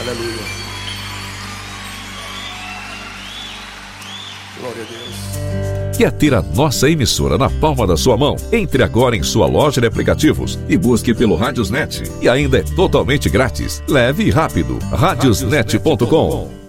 Aleluia. Glória a Deus. Quer ter a nossa emissora na palma da sua mão? Entre agora em sua loja de aplicativos e busque pelo Radiosnet. E ainda é totalmente grátis. Leve e rápido. Radiosnet.com.